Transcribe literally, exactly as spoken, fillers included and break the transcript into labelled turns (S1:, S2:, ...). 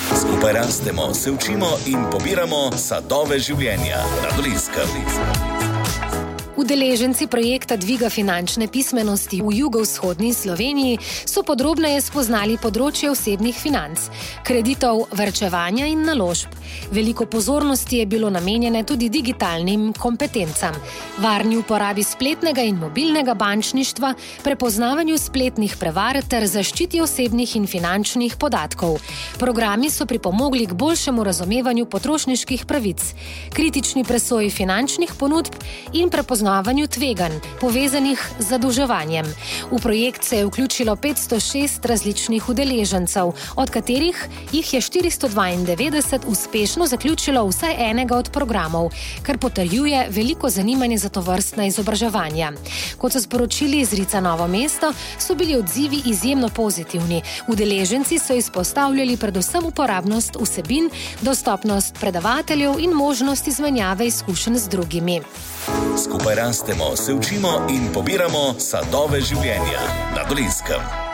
S1: Skupaj rastemo, se učimo in pobiramo sadove življenja na Dolenjskem.
S2: Udeleženci projekta dviga finančne pismenosti v jugovzhodni Sloveniji so podrobneje spoznali področje osebnih financ, kreditov, varčevanja in naložb. Veliko pozornosti je bilo namenjene tudi digitalnim kompetencam, varni uporabi spletnega in mobilnega bančništva, prepoznavanju spletnih prevar ter zaščiti osebnih in finančnih podatkov. Programi so pripomogli k boljšemu razumevanju potrošniških pravic, kritični presoji finančnih ponudb in prepoznavanju tveganj, povezanih z zadolževanjem. V projekt se je vključilo petsto šest različnih udeležencev, od katerih jih je štiristo dvaindevetdeset uspešno zaključilo vsaj enega od programov, kar potrjuje veliko zanimanje za tovrstna izobraževanja. Kot so sporočili iz Rica Novo mesto, so bili odzivi izjemno pozitivni. Udeleženci so izpostavljali predvsem uporabnost vsebin, dostopnost predavateljev in možnost izmenjave izkušenj z drugimi.
S1: Skupaj rastemo, se učimo in pobiramo sadove življenja na Dolenjskem.